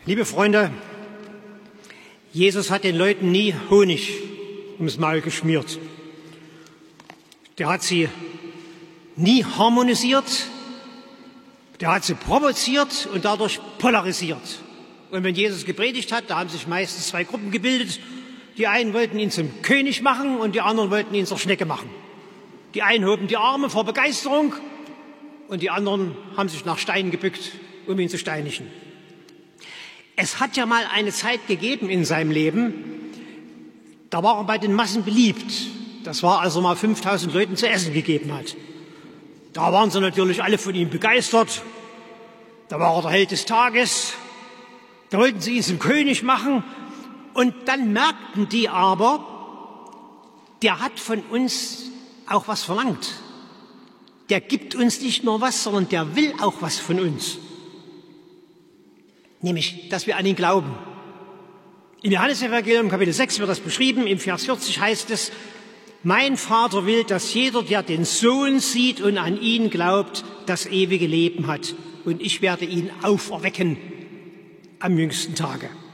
Liebe Freunde, Jesus hat den Leuten nie Honig ums Maul geschmiert. Der hat sie nie harmonisiert, der hat sie provoziert und dadurch polarisiert. Und wenn Jesus gepredigt hat, da haben sich meistens zwei Gruppen gebildet. Die einen wollten ihn zum König machen und die anderen wollten ihn zur Schnecke machen. Die einen hoben die Arme vor Begeisterung und die anderen haben sich nach Steinen gebückt, um ihn zu steinigen. Es hat ja mal eine Zeit gegeben in seinem Leben, da war er bei den Massen beliebt. Das war, als er mal 5000 Leuten zu essen gegeben hat. Da waren sie natürlich alle von ihm begeistert. Da war er der Held des Tages. Da wollten sie ihn zum König machen. Und dann merkten die aber, der hat von uns auch was verlangt. Der gibt uns nicht nur was, sondern der will auch was von uns. Nämlich, dass wir an ihn glauben. Im Johannesevangelium Kapitel 6 wird das beschrieben. Im Vers 40 heißt es: Mein Vater will, dass jeder, der den Sohn sieht und an ihn glaubt, das ewige Leben hat. Und ich werde ihn auferwecken am jüngsten Tage.